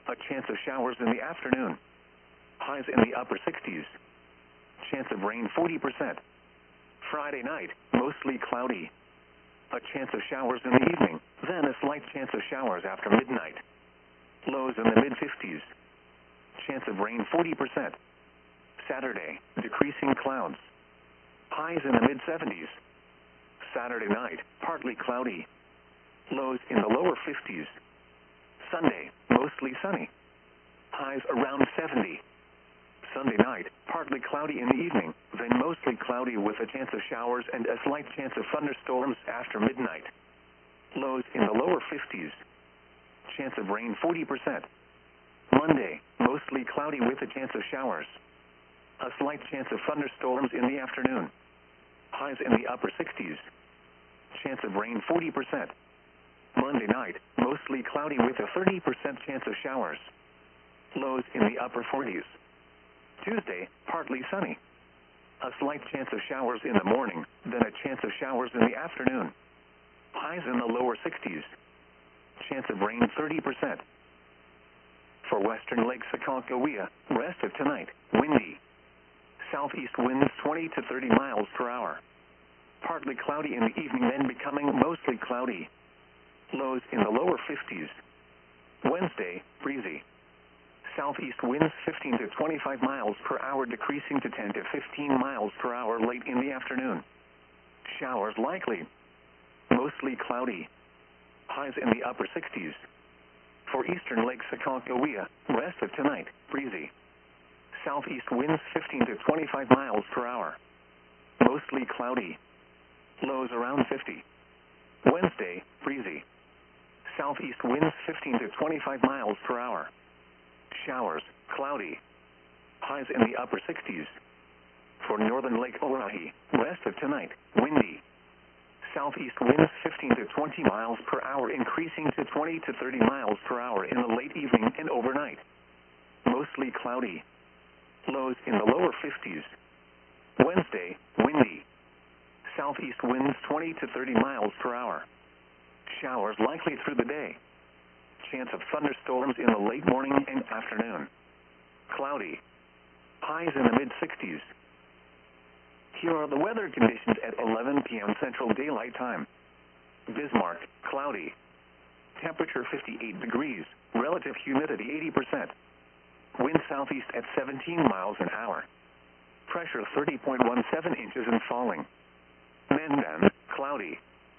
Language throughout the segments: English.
A chance of showers in the afternoon. Highs in the upper 60s. Chance of rain 40%. Friday night, mostly cloudy. A chance of showers in the evening, then a slight chance of showers after midnight. Lows in the mid-50s. Chance of rain 40%. Saturday, decreasing clouds. Highs in the mid-70s. Saturday night, partly cloudy. Lows in the lower 50s. Sunday, mostly sunny. Highs around 70. Sunday night, partly cloudy in the evening, then mostly cloudy with a chance of showers and a slight chance of thunderstorms after midnight. Lows in the lower 50s. Chance of rain 40%. Monday, mostly cloudy with a chance of showers. A slight chance of thunderstorms in the afternoon. Highs in the upper 60s. Chance of rain 40%. Monday night, mostly cloudy with a 30% chance of showers. Lows in the upper 40s. Tuesday, partly sunny. A slight chance of showers in the morning, then a chance of showers in the afternoon. Highs in the lower 60s. Chance of rain 30%. For western Lake Sakakawea, rest of tonight, windy. Southeast winds 20 to 30 miles per hour. Partly cloudy in the evening, then becoming mostly cloudy. Lows in the lower 50s. Wednesday, breezy. Southeast winds 15 to 25 miles per hour, decreasing to 10 to 15 miles per hour late in the afternoon. Showers likely. Mostly cloudy. Highs in the upper 60s. For eastern Lake Sakakawea, rest of tonight, breezy. Southeast winds 15 to 25 miles per hour. Mostly cloudy. Lows around 50. Wednesday, breezy. Southeast winds 15 to 25 miles per hour. Showers, cloudy. Highs in the upper 60s. For northern Lake Oahe, rest of tonight, windy. Southeast winds 15 to 20 miles per hour, increasing to 20 to 30 miles per hour in the late evening and overnight. Mostly cloudy. Lows in the lower 50s. Wednesday, windy. Southeast winds 20 to 30 miles per hour. Showers likely through the day. Chance of thunderstorms in the late morning and afternoon. Cloudy. Highs in the mid-60s. Here are the weather conditions at 11 p.m. Central Daylight Time. Bismarck, cloudy. Temperature 58 degrees. Relative humidity 80%. Wind southeast at 17 miles an hour. Pressure 30.17 inches and falling. Mandan, cloudy.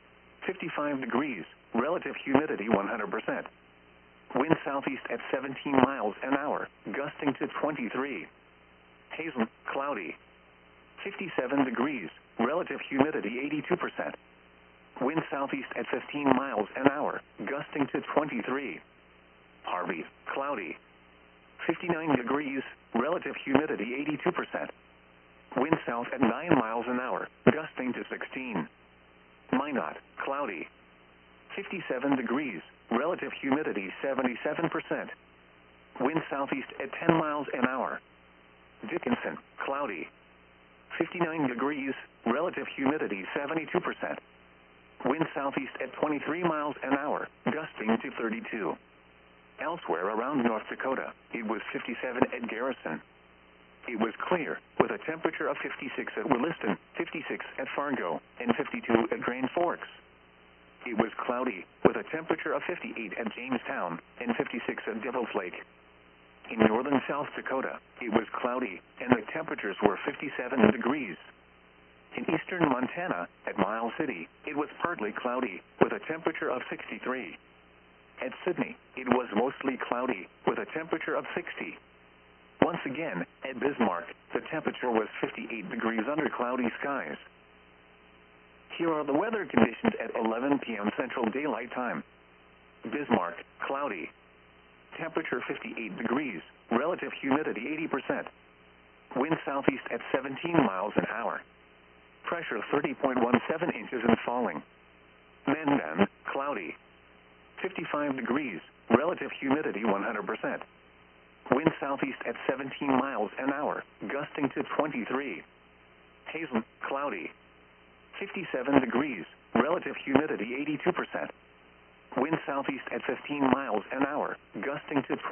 55 degrees. Relative humidity 100%. Wind southeast at 17 miles an hour, gusting to 23. Hazen, cloudy. 57 degrees. Relative humidity 82%. Wind southeast at 15 miles an hour, gusting to 23. Harvey, cloudy. 59 degrees. Relative humidity 82%. Wind south at 9 miles an hour, gusting to 16. Minot, cloudy. 57 degrees. Relative humidity 77%. Wind southeast at 10 miles an hour. Dickinson, cloudy. 59 degrees. Relative humidity 72%. Wind southeast at 23 miles an hour, gusting to 32. Elsewhere around North Dakota, it was 57 at Garrison. It was clear, with a temperature of 56 at Williston, 56 at Fargo, and 52 at Grand Forks. It was cloudy, with a temperature of 58 at Jamestown and 56 at Devil's Lake. In northern South Dakota, it was cloudy, and the temperatures were 57 degrees. In eastern Montana, at Miles City, it was partly cloudy, with a temperature of 63. At Sydney, it was mostly cloudy, with a temperature of 60. Once again, at Bismarck, the temperature was 58 degrees under cloudy skies. Here are the weather conditions at 11 p.m. Central Daylight Time. Bismarck, cloudy. Temperature 58 degrees. Relative humidity 80%. Wind southeast at 17 miles an hour. Pressure 30.17 inches and falling. Mandan, cloudy. 55 degrees. Relative humidity 100%. Wind southeast at 17 miles an hour, gusting to 23. Hazen, cloudy. 57 degrees. Relative humidity 82%. Wind southeast at 15 miles an hour, gusting to